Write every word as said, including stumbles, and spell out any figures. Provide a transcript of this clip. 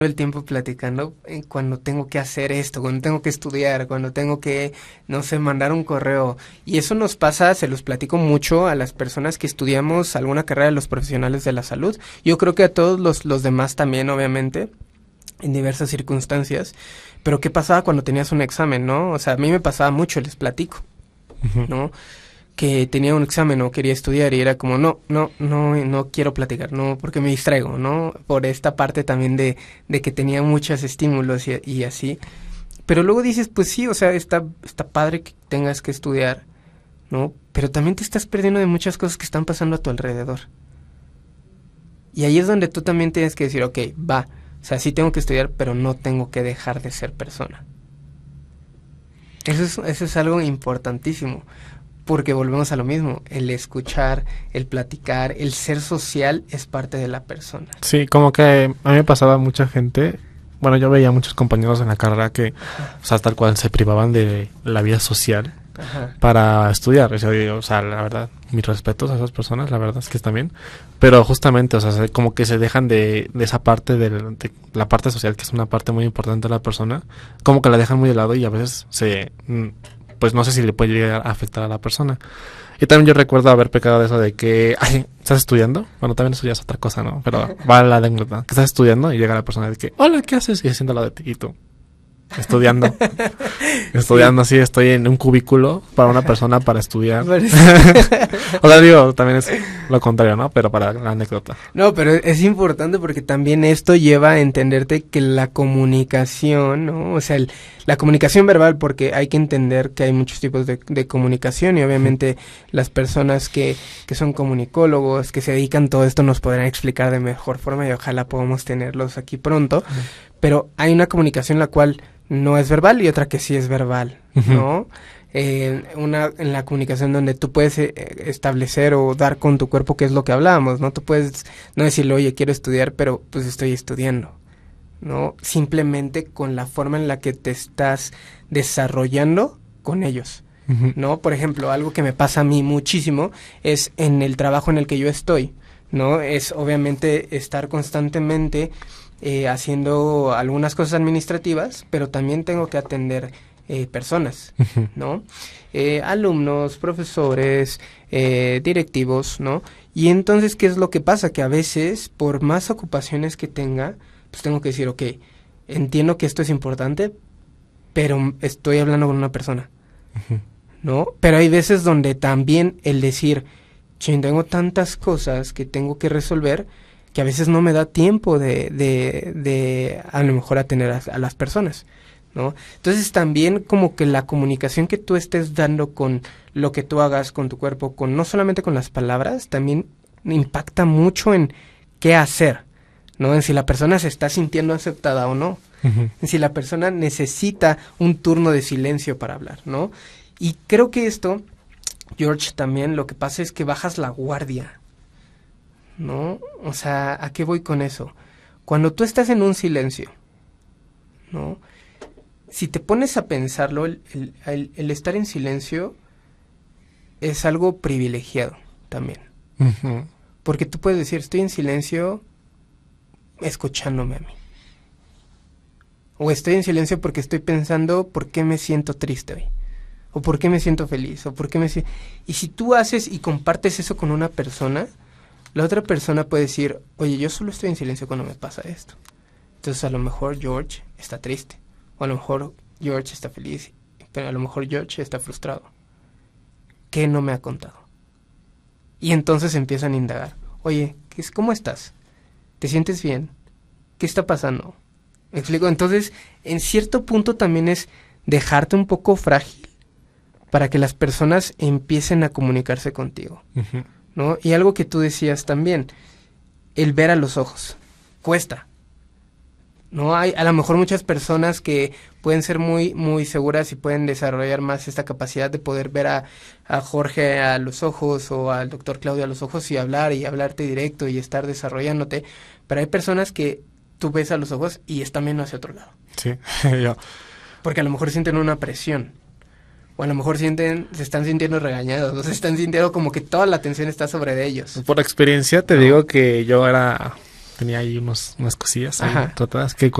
el tiempo platicando eh, cuando tengo que hacer esto, cuando tengo que estudiar, cuando tengo que, no sé, mandar un correo. Y eso nos pasa, se los platico mucho a las personas que estudiamos alguna carrera de los profesionales de la salud. Yo creo que a todos los, los demás también, obviamente, en diversas circunstancias. Pero ¿qué pasaba cuando tenías un examen, no? O sea, a mí me pasaba mucho, les platico, uh-huh. ¿no? Que tenía un examen o quería estudiar y era como, no, no, no, no quiero platicar, no, porque me distraigo, ¿no? Por esta parte también de, de que tenía muchos estímulos y, y así. Pero luego dices, pues sí, o sea, está, está padre que tengas que estudiar, ¿no? Pero también te estás perdiendo de muchas cosas que están pasando a tu alrededor. Y ahí es donde tú también tienes que decir, ok, va, o sea, sí tengo que estudiar, pero no tengo que dejar de ser persona. Eso es, eso es algo importantísimo. Porque volvemos a lo mismo, el escuchar, el platicar, el ser social es parte de la persona. Sí, como que a mí me pasaba mucha gente, bueno, yo veía muchos compañeros en la carrera que, Ajá. o sea, tal cual se privaban de la vida social Ajá. para estudiar. O sea, o sea, la verdad, mis respetos a esas personas, la verdad es que están bien. Pero justamente, o sea, como que se dejan de, de esa parte, de, de la parte social, que es una parte muy importante de la persona, como que la dejan muy de lado y a veces se... pues no sé si le puede llegar a afectar a la persona. Y también yo recuerdo haber pecado de eso de que, ay, ¿estás estudiando? Bueno, también estudias otra cosa, ¿no? Pero va la anécdota, que estás estudiando y llega la persona de que, hola, ¿qué haces? Y se sienta al lado de ti y tú, estudiando. estudiando, sí. sí, estoy en un cubículo para una persona para estudiar. O sea, digo, también es lo contrario, ¿no? Pero para la anécdota. No, pero es importante porque también esto lleva a entenderte que la comunicación, ¿no? O sea, el, la comunicación verbal, porque hay que entender que hay muchos tipos de, de comunicación y obviamente uh-huh. las personas que, que son comunicólogos, que se dedican a todo esto nos podrán explicar de mejor forma y ojalá podamos tenerlos aquí pronto. Uh-huh. Pero hay una comunicación la cual no es verbal y otra que sí es verbal, uh-huh. ¿no? Eh, una en la comunicación donde tú puedes eh, establecer o dar con tu cuerpo qué es lo que hablábamos, ¿no? Tú puedes no decirle, oye, quiero estudiar, pero pues estoy estudiando, ¿no? Simplemente con la forma en la que te estás desarrollando con ellos, uh-huh. ¿no? Por ejemplo, algo que me pasa a mí muchísimo es en el trabajo en el que yo estoy, ¿no? Es obviamente estar constantemente eh, haciendo algunas cosas administrativas, pero también tengo que atender Eh, personas, uh-huh. ¿no? Eh, alumnos, profesores, eh, directivos, ¿no? Y entonces, ¿qué es lo que pasa? Que a veces, por más ocupaciones que tenga, pues tengo que decir, ok, entiendo que esto es importante, pero estoy hablando con una persona, uh-huh. ¿no? Pero hay veces donde también el decir, chin, tengo tantas cosas que tengo que resolver, que a veces no me da tiempo de, de, de a lo mejor atender a, a las personas, ¿no? Entonces también como que la comunicación que tú estés dando con lo que tú hagas con tu cuerpo, con no solamente con las palabras, también impacta mucho en qué hacer, ¿no? En si la persona se está sintiendo aceptada o no, uh-huh. en si la persona necesita un turno de silencio para hablar, ¿no? Y creo que esto, George, también lo que pasa es que bajas la guardia, ¿no? O sea, ¿a qué voy con eso? Cuando tú estás en un silencio, ¿no? Si te pones a pensarlo, el, el, el, el estar en silencio es algo privilegiado también. Uh-huh. Porque tú puedes decir, estoy en silencio escuchándome a mí. O estoy en silencio porque estoy pensando por qué me siento triste hoy. O por qué me siento feliz. O por qué me si- Y si tú haces y compartes eso con una persona, la otra persona puede decir, oye, yo solo estoy en silencio cuando me pasa esto. Entonces a lo mejor George está triste. O a lo mejor George está feliz, pero a lo mejor George está frustrado. ¿Qué no me ha contado? Y entonces empiezan a indagar. Oye, ¿qué es, ¿cómo estás? ¿Te sientes bien? ¿Qué está pasando? ¿Me explico? Entonces, en cierto punto también es dejarte un poco frágil para que las personas empiecen a comunicarse contigo, uh-huh. ¿no? Y algo que tú decías también, el ver a los ojos. Cuesta. No hay, a lo mejor muchas personas que pueden ser muy muy seguras y pueden desarrollar más esta capacidad de poder ver a, a Jorge a los ojos o al doctor Claudio a los ojos y hablar y hablarte directo y estar desarrollándote, pero hay personas que tú ves a los ojos y están viendo hacia otro lado. Sí, yo. Porque a lo mejor sienten una presión, o a lo mejor sienten, se están sintiendo regañados, o se están sintiendo como que toda la atención está sobre de ellos. Por experiencia te ¿no? digo que yo era... tenía ahí unos, unas cosillas ahí Ajá. tratadas que